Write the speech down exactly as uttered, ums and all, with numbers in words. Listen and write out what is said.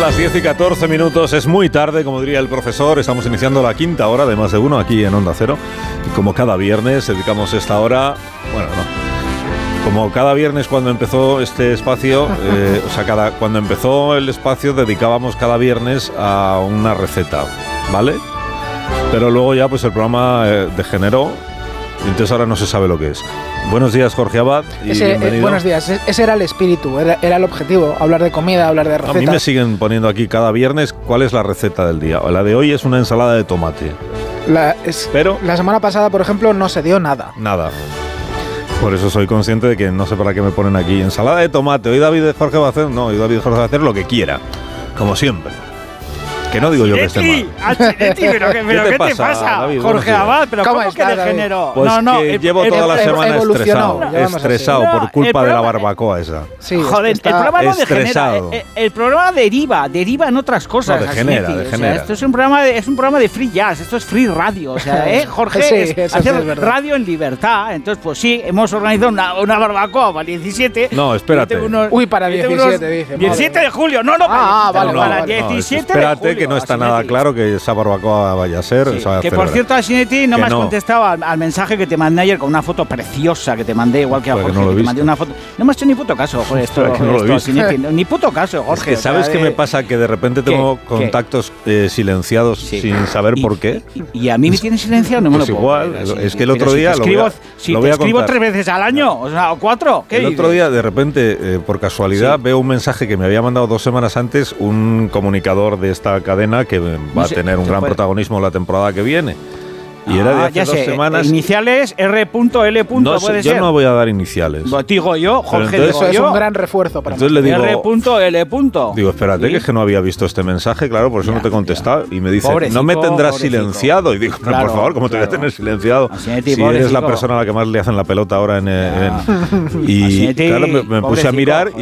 las diez y catorce minutos, es muy tarde, como diría el profesor. Estamos iniciando la quinta hora de Más de Uno aquí en Onda Cero. Y como cada viernes dedicamos esta hora, bueno, no, como cada viernes cuando empezó este espacio, eh, o sea, cada, cuando empezó el espacio dedicábamos cada viernes a una receta, ¿vale? Pero luego ya pues el programa eh, degeneró y entonces ahora no se sabe lo que es. Buenos días, Jorge Abad, y ese, bienvenido. Eh, buenos días, ese era el espíritu, era, era el objetivo, hablar de comida, hablar de recetas. A mí me siguen poniendo aquí cada viernes cuál es la receta del día. La de hoy es una ensalada de tomate. La, es, Pero la semana pasada, por ejemplo, no se dio nada. Nada. Por eso soy consciente de que no sé para qué me ponen aquí ensalada de tomate. Hoy David Jorge va a hacer, no, hoy David Jorge va a hacer lo que quiera, como siempre. Que no digo yo que esté mal. Alcinetti, pero, que, pero ¿qué, te, ¿qué pasa, te pasa, David? Jorge Abad? ¿Pero cómo, ¿Cómo que degeneró? Pues no, no, que el, llevo el, toda la el, semana estresado, estresado no, por culpa programa, de la barbacoa esa. Sí, Joder, el programa no degenera, el, el programa deriva, deriva en otras cosas. No, degenera, Alcinetti, degenera. O sea, esto es un programa de, es un programa de free jazz, esto es free radio, o sea, ¿eh? Jorge, sí, es, hacer es radio en libertad. Entonces, pues sí, hemos organizado una, una barbacoa para el diecisiete. No, espérate. Unos, Uy, para el diecisiete, dice. diecisiete de julio, no, no, ah, para, vale, para vale, diecisiete no, de julio. Espérate, que no está nada claro que esa barbacoa vaya a ser. Sí, o sea, que celebrar. por cierto, Alcinetti, no que me has no. contestado al, al mensaje que te mandé ayer con una foto preciosa que te mandé, igual que a Pues Jorge, que no lo que he te visto. mandé una foto. No me has hecho ni puto caso, Jorge, esto, que no lo he esto visto. Alcinetti, ni puto caso, Jorge. Es que ¿sabes o sea, qué de... me pasa? Que de repente tengo ¿Qué? contactos eh, silenciados Sí. sin saber y, por qué. Y, y a mí me tienen silenciado, no me Pues lo puedo igual, creer, es sí, que el otro pero día si lo te escribo, voy a- si lo te voy a escribo contar. tres veces al año, o sea, o cuatro. ¿Qué El dices? otro día, de repente, eh, por casualidad, Sí. veo un mensaje que me había mandado dos semanas antes un comunicador de esta cadena que va No a sé, tener un te gran puede- protagonismo la temporada que viene. Y Ah, era de hace ya dos sé, semanas. Iniciales R.L. No sé, puede yo ser. no voy a dar iniciales. Pues digo yo, Jorge, entonces- digo Eso es yo. un gran refuerzo para Entonces le digo, R.L. digo, espérate, ¿Sí? que es que no había visto este mensaje, claro, por eso Ya, no te he contestado. Y me dice, Pobrecito, no me tendrás pobrecito. silenciado. Y digo, pero Claro, por favor, ¿cómo te voy a claro. tener silenciado? Alcinetti, Si eres la pobrecito. persona a la que más le hacen la pelota ahora en... eh, en- y Alcinetti, claro, me, me puse a pobrecito, mirar